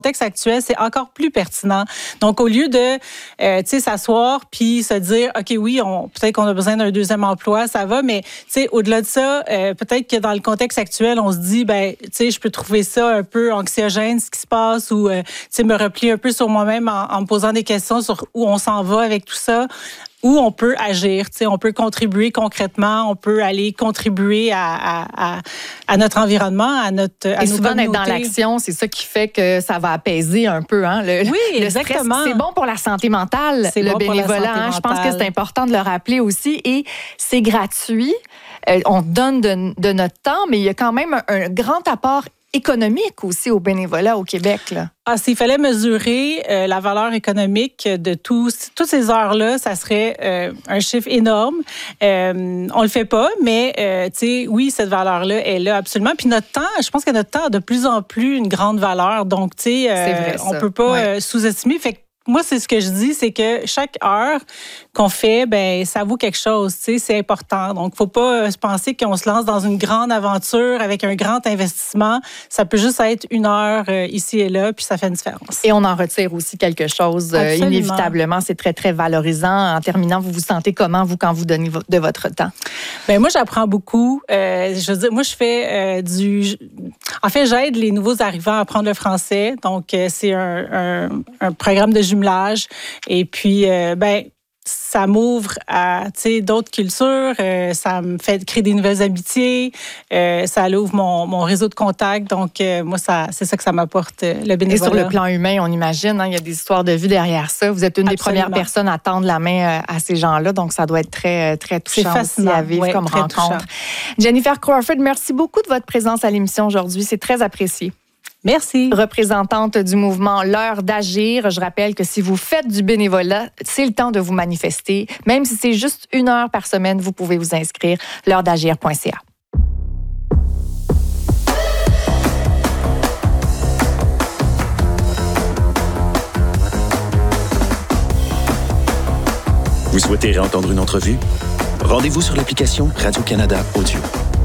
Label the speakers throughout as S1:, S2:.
S1: contexte actuel, c'est encore plus pertinent. Donc, au lieu de, s'asseoir puis se dire, OK, oui, peut-être qu'on a besoin d'un deuxième emploi, ça va, mais, au-delà de ça, peut-être que dans le contexte actuel, on se dit, je peux trouver ça un peu anxiogène, ce qui se passe, ou, me replier un peu sur moi-même en me posant des questions sur où on s'en va avec tout ça. Où on peut agir, on peut contribuer concrètement, on peut aller contribuer à notre environnement, à nos communautés.
S2: Et souvent, d'être dans l'action, c'est ça qui fait que ça va apaiser un peu. Hein,
S1: oui, exactement.
S2: Stress, c'est bon pour la santé mentale, le bénévolat. Je pense que c'est important de le rappeler aussi. Et c'est gratuit. On donne de notre temps, mais il y a quand même un grand apport économique aussi au bénévolat au Québec, là.
S1: S'il fallait mesurer la valeur économique de toutes ces heures-là, ça serait un chiffre énorme. On le fait pas, mais oui, cette valeur-là est là absolument. Puis notre temps, je pense que notre temps a de plus en plus une grande valeur. Donc, on peut pas sous-estimer. Fait que moi, c'est ce que je dis, c'est que chaque heure qu'on fait, ça vaut quelque chose, c'est important. Donc, faut pas se penser qu'on se lance dans une grande aventure avec un grand investissement. Ça peut juste être une heure ici et là, puis ça fait une différence.
S2: Et on en retire aussi quelque chose, inévitablement. C'est très, très valorisant. En terminant, vous vous sentez comment, vous, quand vous donnez de votre temps?
S1: Moi, j'apprends beaucoup. Je veux dire, moi, je fais En fait, j'aide les nouveaux arrivants à apprendre le français. Donc, c'est un programme de jumelage. Et puis, ça m'ouvre à d'autres cultures, ça me fait créer des nouvelles amitiés, ça ouvre mon réseau de contacts. Donc, moi, c'est ça que ça m'apporte, le bénévolat.
S2: Et sur le plan humain, on imagine, il y a des histoires de vie derrière ça. Vous êtes une des premières personnes à tendre la main à ces gens-là, donc ça doit être très, très touchant aussi à vivre comme rencontre. Touchant. Jennifer Crawford, merci beaucoup de votre présence à l'émission aujourd'hui. C'est très apprécié.
S1: Merci.
S2: Représentante du mouvement L'heure d'agir. Je rappelle que si vous faites du bénévolat, c'est le temps de vous manifester. Même si c'est juste 1 heure par semaine, vous pouvez vous inscrire. l'heuredagir.ca.
S3: Vous souhaitez réentendre une entrevue? Rendez-vous sur l'application Radio-Canada Audio.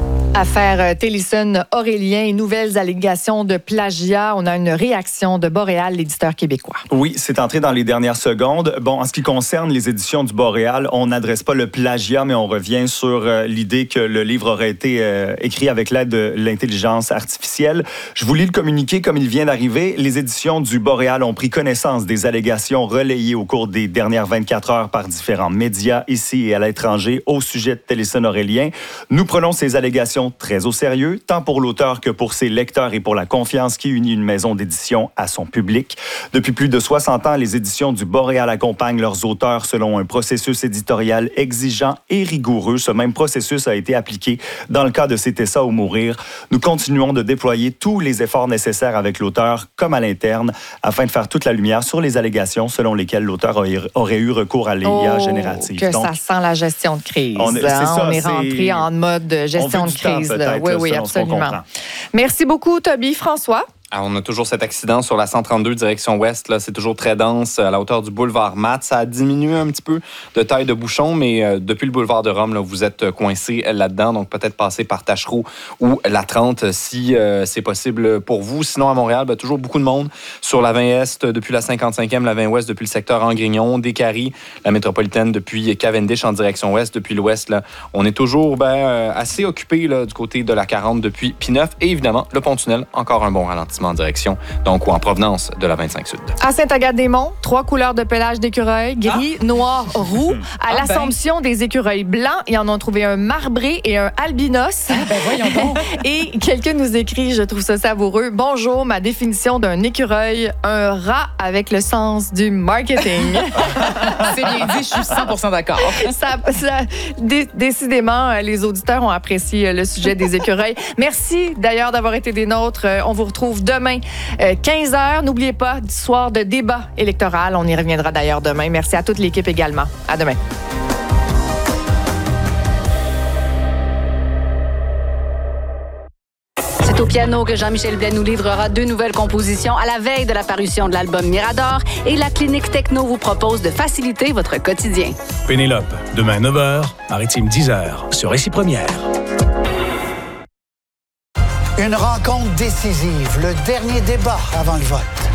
S2: Affaire Télisson-Aurélien et nouvelles allégations de plagiat. On a une réaction de Boréal, l'éditeur québécois.
S4: Oui, c'est entré dans les dernières secondes. Bon, en ce qui concerne les éditions du Boréal, on n'adresse pas le plagiat, mais on revient sur l'idée que le livre aurait été écrit avec l'aide de l'intelligence artificielle. Je vous lis le communiqué comme il vient d'arriver. Les éditions du Boréal ont pris connaissance des allégations relayées au cours des dernières 24 heures par différents médias ici et à l'étranger au sujet de Télisson-Aurélien. Nous prenons ces allégations très au sérieux, tant pour l'auteur que pour ses lecteurs et pour la confiance qui unit une maison d'édition à son public. Depuis plus de 60 ans, les éditions du Boréal accompagnent leurs auteurs selon un processus éditorial exigeant et rigoureux. Ce même processus a été appliqué dans le cas de C'était ça ou mourir. Nous continuons de déployer tous les efforts nécessaires avec l'auteur comme à l'interne afin de faire toute la lumière sur les allégations selon lesquelles l'auteur aurait eu recours à l'IA générative.
S2: Donc, ça sent la gestion de crise. On est rentré en mode gestion de crise. Oui, absolument. Merci beaucoup, Toby. François?
S5: Alors, on a toujours cet accident sur la 132 direction ouest. Là, c'est toujours très dense à la hauteur du boulevard Matt. Ça a diminué un petit peu de taille de bouchon, mais depuis le boulevard de Rome, là, vous êtes coincé là-dedans. Donc, peut-être passer par Tachereau ou la 30 si c'est possible pour vous. Sinon, à Montréal, toujours beaucoup de monde sur la 20 Est depuis la 55e, la 20 Ouest depuis le secteur Angrignon, Descaries, la métropolitaine depuis Cavendish en direction ouest, depuis l'ouest. Là, on est toujours assez occupé là, du côté de la 40 depuis P9. Et évidemment, le pont-tunnel, encore un bon ralentissement en direction, donc ou en provenance de la 25 Sud.
S2: À Saint-Agathe-des-Monts, 3 couleurs de pelage d'écureuils, gris, noir, roux. À l'Assomption, des écureuils blancs. Ils en ont trouvé un marbré et un albinos.
S6: Voyons donc.
S2: Et quelqu'un nous écrit, je trouve ça savoureux. Bonjour, ma définition d'un écureuil, un rat avec le sens du marketing.
S6: C'est bien dit, je suis 100% d'accord.
S2: Décidément, les auditeurs ont apprécié le sujet des écureuils. Merci d'ailleurs d'avoir été des nôtres. On vous retrouve demain, 15h. N'oubliez pas, soir de débat électoral. On y reviendra d'ailleurs demain. Merci à toute l'équipe également. À demain.
S7: C'est au piano que Jean-Michel Blais nous livrera 2 nouvelles compositions à la veille de la parution de l'album Mirador et la Clinique Techno vous propose de faciliter votre quotidien.
S8: Pénélope, demain 9h, Maritime 10h, sur Récit Première.
S9: Une rencontre décisive, le dernier débat avant le vote.